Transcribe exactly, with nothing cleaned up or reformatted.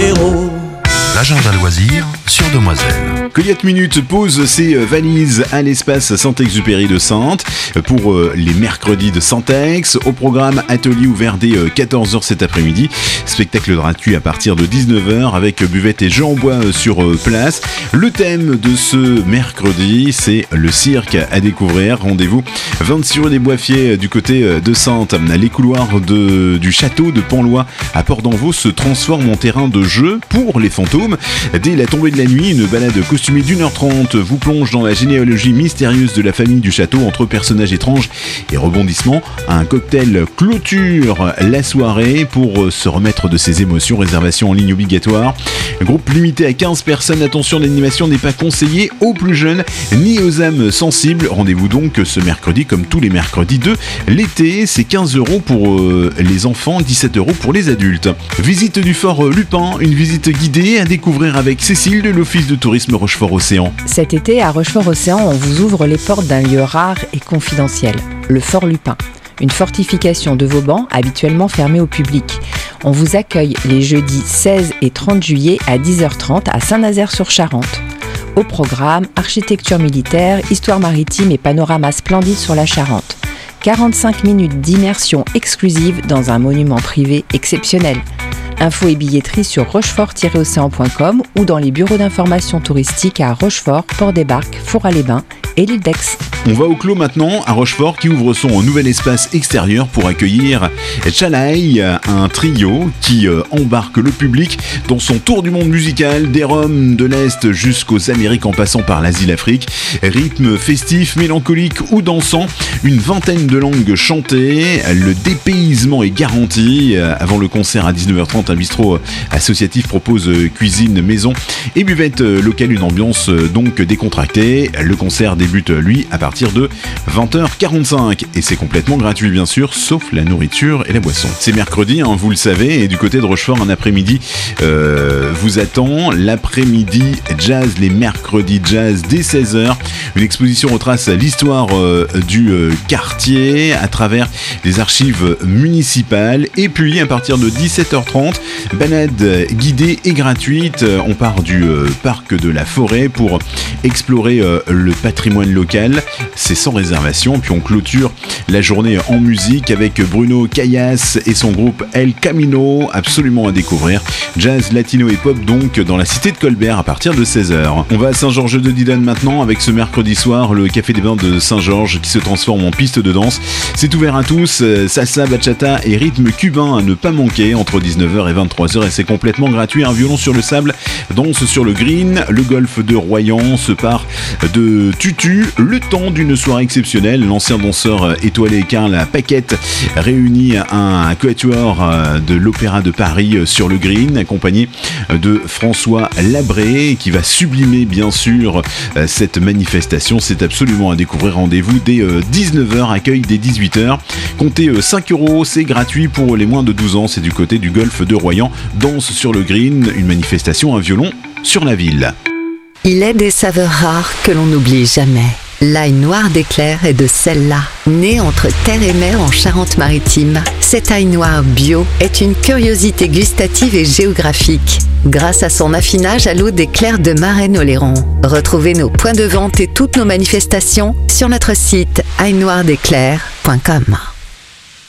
héros. L'agenda loisir sur Demoiselle. Coyote Minute pose ses valises à l'espace Saint-Exupéry de Saintes pour les mercredis de Saint-Ex. Au programme, atelier ouvert dès quatorze heures cet après-midi. Spectacle gratuit à partir de dix-neuf heures avec buvette et jeux en bois sur place. Le thème de ce mercredi, c'est le cirque à découvrir. Rendez-vous vingt-six rue des Boissiers du côté de Saintes. Les couloirs de, du château de Panlois à Port-d'Envaux se transforment en terrain de jeu pour les fantômes. Dès la tombée de la nuit, une balade costumée d'une heure trente vous plonge dans la généalogie mystérieuse de la famille du château entre personnages étranges et rebondissements. Un cocktail clôture la soirée pour se remettre de ses émotions. Réservation en ligne obligatoire. Groupe limité à quinze personnes. Attention, l'animation n'est pas conseillée aux plus jeunes ni aux âmes sensibles. Rendez-vous donc ce mercredi comme tous les mercredis de l'été. C'est quinze euros pour euh, les enfants, dix-sept euros pour les adultes. Visite du fort Lupin, une visite guidée à découvrir avec Cécile de l'Office de tourisme Rochefort-Océan. Cet été, à Rochefort-Océan, on vous ouvre les portes d'un lieu rare et confidentiel, le fort Lupin. Une fortification de Vauban habituellement fermée au public. On vous accueille les jeudis seize et trente juillet à dix heures trente à Saint-Nazaire-sur-Charente. Au programme, architecture militaire, histoire maritime et panorama splendide sur la Charente. quarante-cinq minutes d'immersion exclusive dans un monument privé exceptionnel. Infos et billetterie sur rochefort tiret océan point com ou dans les bureaux d'information touristique à Rochefort, Port-des-Barques, Four-à-les-Bains et l'île d'Aix. On va au clos maintenant à Rochefort qui ouvre son nouvel espace extérieur pour accueillir Chalaï, un trio qui euh, embarque le public dans son tour du monde musical des Roms de l'Est jusqu'aux Amériques en passant par l'Asie, l'Afrique. Rythme festif, mélancolique ou dansant, une vingtaine de langues chantées, le dépaysement est garanti. Avant le concert à dix-neuf heures trente, un bistrot associatif propose cuisine maison et buvette locale, une ambiance donc décontractée. Le concert débute lui à partir de vingt heures quarante-cinq et c'est complètement gratuit bien sûr, sauf la nourriture et la boisson. C'est mercredi, hein, vous le savez, et du côté de Rochefort, un après-midi euh, vous attend. L'après-midi jazz, les mercredis jazz dès seize heures. Une exposition retrace l'histoire euh, du euh, quartier à travers les archives municipales. Et puis à partir de dix-sept heures trente, balade guidée et gratuite. On part du euh, parc de la Forêt pour explorer euh, le patrimoine local. C'est sans réservation. Puis on clôture la journée en musique avec Bruno Caillasse et son groupe El Camino, absolument à découvrir. Jazz, latino et pop donc dans la cité de Colbert à partir de seize heures. On va à Saint-Georges de Didonne maintenant avec ce mercredi soir le Café des Bains de Saint-Georges qui se transforme en piste de danse. C'est ouvert à tous, salsa, bachata et rythme cubain à ne pas manquer entre dix-neuf heures et vingt-trois heures et c'est complètement gratuit. Un violon sur le sable, danse sur le green, le golfe de Royan se part de tutu, le temps d'une soirée exceptionnelle. L'ancien danseur étoilé Karl Paquette réunit un quatuor de l'Opéra de Paris sur le green, accompagné de François Labré, qui va sublimer bien sûr cette manifestation. C'est absolument à découvrir. Rendez-vous dès dix-neuf heures, accueil dès dix-huit heures. Comptez cinq euros, c'est gratuit pour les moins de douze ans. C'est du côté du golfe de Royan. Danse sur le green, une manifestation, un violon sur la ville. Il est des saveurs rares que l'on n'oublie jamais. L'ail noir d'Éclair est de celle-là. Né entre terre et mer en Charente-Maritime, cet ail noir bio est une curiosité gustative et géographique. Grâce à son affinage à l'eau d'Éclair de Marennes-Oléron. Retrouvez nos points de vente et toutes nos manifestations sur notre site ail noir d'éclair point com.